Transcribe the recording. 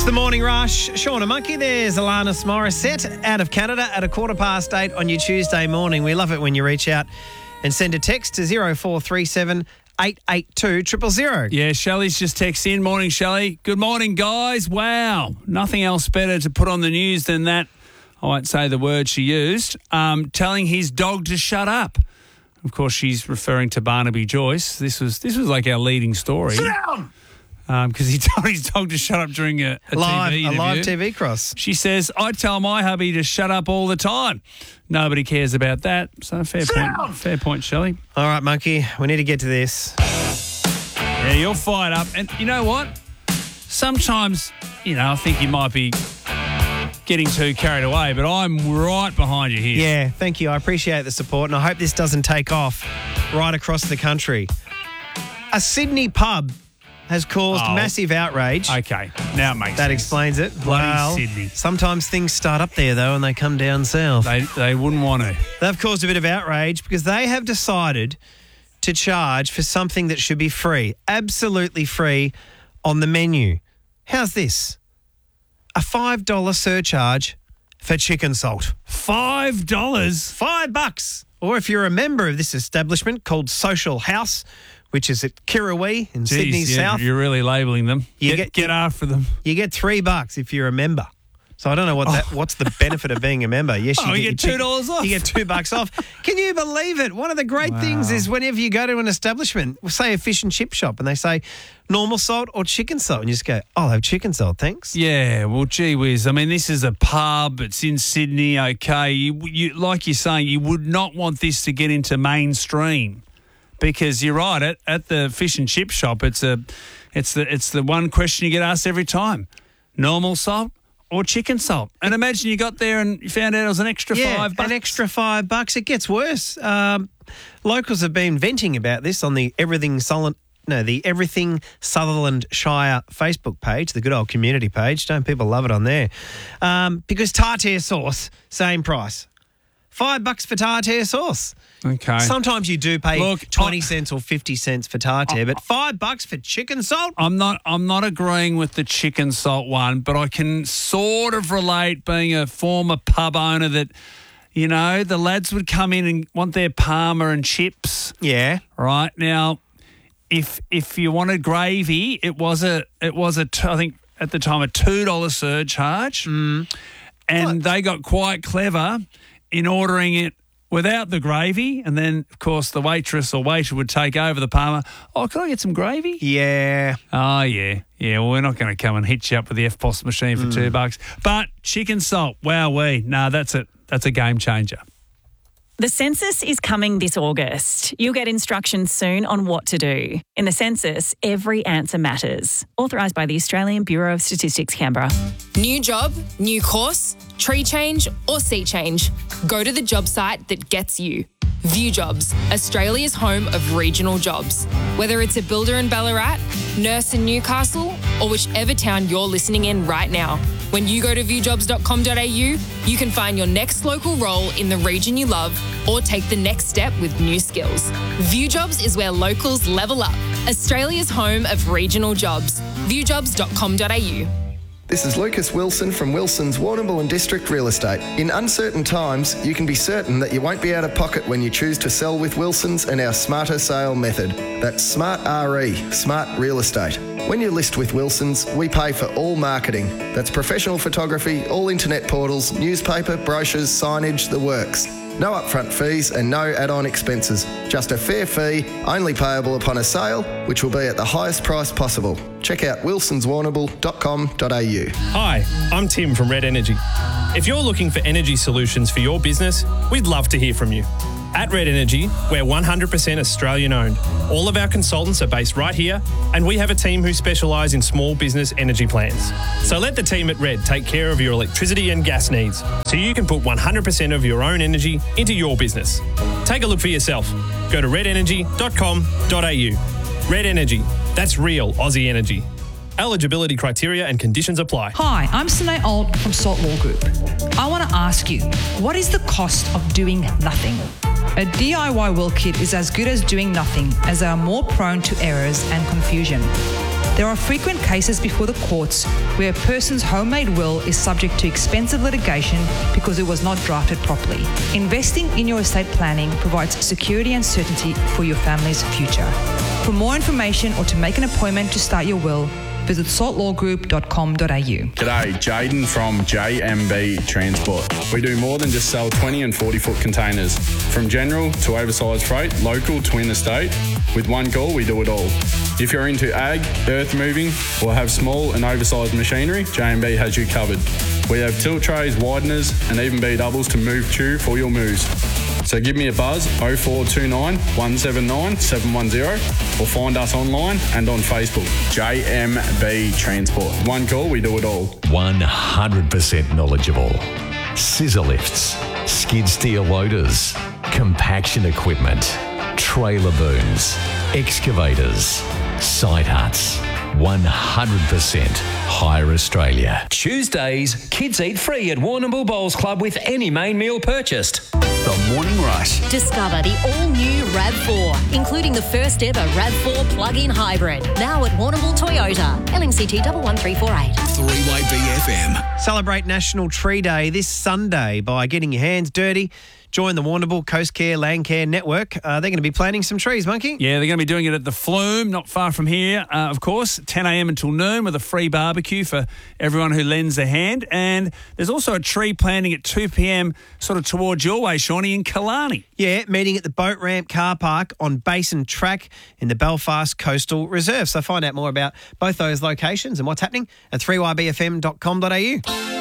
the Morning Rush. Sean and Monkey, there's Alanis Morissette out of Canada at 8:15 on your Tuesday morning. We love it when you reach out and send a text to 0437 882 000. Yeah, Shelley's just texted in. Morning, Shelley. Good morning, guys. Wow. Nothing else better to put on the news than that. I won't say the word she used. Telling his dog to shut up. Of course, she's referring to Barnaby Joyce. This was like our leading story. Sit down! Because he told his dog to shut up during a live TV cross. She says, I tell my hubby to shut up all the time. Nobody cares about that. So fair point. Fair point, Shelley. All right, Monkey, we need to get to this. Yeah, you're fired up. And you know what? Sometimes, I think you might be getting too carried away, but I'm right behind you here. Yeah, thank you. I appreciate the support, and I hope this doesn't take off right across the country. A Sydney pub has caused massive outrage. Okay, now it makes sense. That explains it. Bloody Sydney. Sometimes things start up there, though, and they come down south. They wouldn't want to. They've caused a bit of outrage because they have decided to charge for something that should be free, absolutely free, on the menu. How's this? A $5 surcharge for chicken salt. $5? $5. Or if you're a member of this establishment called Social House, which is at Kirrawee in Sydney South. You're really labelling them. Get after them. You get $3 if you're a member. So I don't know what's the benefit of being a member. Yes, you get $2 off. You get $2 off. Can you believe it? One of the great things is whenever you go to an establishment, say a fish and chip shop, and they say normal salt or chicken salt, and you just go, I'll have chicken salt, thanks. Yeah, well, gee whiz. I mean, this is a pub. It's in Sydney, okay. You like you're saying, you would not want this to get into mainstream. Because you're right, at the fish and chip shop, it's the one question you get asked every time: normal salt or chicken salt. And imagine you got there and you found out it was an extra $5. An extra $5. It gets worse. Locals have been venting about this on the Everything Sutherland Shire Facebook page, the good old community page. Don't people love it on there? Because tartare sauce, same price. $5 for tartare sauce. Okay. Sometimes you do pay 20 cents or 50 cents for tartare, but $5 for chicken salt? I'm not agreeing with the chicken salt one, but I can sort of relate, being a former pub owner, that the lads would come in and want their parma and chips. Yeah. Right. Now, if you wanted gravy, it was I think at the time a $2 surcharge. And they got quite clever in ordering it without the gravy, and then, of course, the waitress or waiter would take over the parma. Oh, can I get some gravy? Yeah. Oh, yeah. Yeah, well, we're not going to come and hit you up with the FPOS machine for $2. But chicken salt, wowee. No, that's it. That's a game changer. The census is coming this August. You'll get instructions soon on what to do. In the census, every answer matters. Authorised by the Australian Bureau of Statistics, Canberra. New job, new course, tree change or sea change. Go to the job site that gets you. View Jobs, Australia's home of regional jobs. Whether it's a builder in Ballarat, nurse in Newcastle, or whichever town you're listening in right now, when you go to viewjobs.com.au, you can find your next local role in the region you love or take the next step with new skills. View Jobs is where locals level up. Australia's home of regional jobs. viewjobs.com.au. This is Lucas Wilson from Wilson's Warrnambool and District Real Estate. In uncertain times, you can be certain that you won't be out of pocket when you choose to sell with Wilson's and our Smarter Sale method. That's Smart RE, Smart Real Estate. When you list with Wilson's, we pay for all marketing. That's professional photography, all internet portals, newspaper, brochures, signage, the works. No upfront fees and no add-on expenses. Just a fair fee, only payable upon a sale, which will be at the highest price possible. Check out wilsonswarrnambool.com.au. Hi, I'm Tim from Red Energy. If you're looking for energy solutions for your business, we'd love to hear from you. At Red Energy, we're 100% Australian owned. All of our consultants are based right here, and we have a team who specialise in small business energy plans. So let the team at Red take care of your electricity and gas needs, so you can put 100% of your own energy into your business. Take a look for yourself. Go to redenergy.com.au. Red Energy, that's real Aussie energy. Eligibility criteria and conditions apply. Hi, I'm Sine Alt from Salt Law Group. I want to ask you, what is the cost of doing nothing? A DIY will kit is as good as doing nothing, as they are more prone to errors and confusion. There are frequent cases before the courts where a person's homemade will is subject to expensive litigation because it was not drafted properly. Investing in your estate planning provides security and certainty for your family's future. For more information or to make an appointment to start your will, visit saltlawgroup.com.au. G'day, Jaden from JMB Transport. We do more than just sell 20 and 40-foot containers. From general to oversized freight, local to interstate, with one call we do it all. If you're into ag, earth moving, or have small and oversized machinery, JMB has you covered. We have tilt trays, wideners, and even B-doubles to move to for your moves. So give me a buzz, 0429 179 710, or find us online and on Facebook, JMB Transport. One call, we do it all. 100% knowledgeable. Scissor lifts, skid steer loaders, compaction equipment, trailer booms, excavators, site huts. 100% Hire Australia. Tuesdays, kids eat free at Warrnambool Bowls Club with any main meal purchased. The Morning Rush. Discover the all-new RAV4, including the first ever RAV4 plug-in hybrid. Now at Warrnambool Toyota. LNCT 11348. 3YBFM. Celebrate National Tree Day this Sunday by getting your hands dirty. Join the Warrnambool Coast Care Land Care Network. They're going to be planting some trees, Monkey. Yeah, they're going to be doing it at the Flume, not far from here, of course, 10 a.m. until noon with a free barbecue for everyone who lends a hand. And there's also a tree planting at 2 p.m. sort of towards your way, Shawnee, in Killarney. Yeah, meeting at the Boat Ramp car park on Basin Track in the Belfast Coastal Reserve. So find out more about both those locations and what's happening at 3ybfm.com.au.